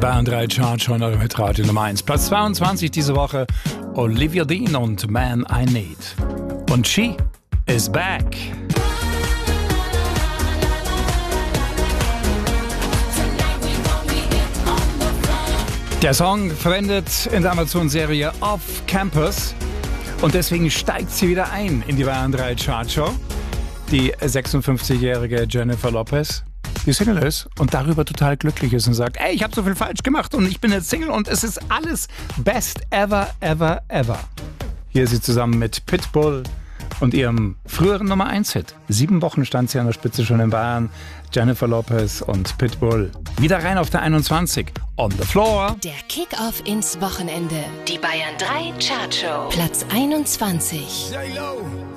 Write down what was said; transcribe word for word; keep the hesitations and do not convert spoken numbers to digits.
Bayern drei Chart schon mit Radio Nummer eins. Platz zweiundzwanzig diese Woche Olivia Dean und Man I Need. Und She is Back. Der Song verwendet in der Amazon-Serie Off Campus und deswegen steigt sie wieder ein in die Bayern drei Chartshow. Die sechsundfünfzigjährige Jennifer Lopez, die Single ist und darüber total glücklich ist und sagt, ey, ich habe so viel falsch gemacht und ich bin jetzt Single und es ist alles best ever, ever, ever. Hier ist sie zusammen mit Pitbull und ihrem früheren Nummer eins Hit. Sieben Wochen stand sie an der Spitze schon in Bayern. Jennifer Lopez und Pitbull. Wieder rein auf der einundzwanzig. On the Floor. Der Kick-Off ins Wochenende. Die Bayern drei Chartshow. Platz einundzwanzig. J-Lo.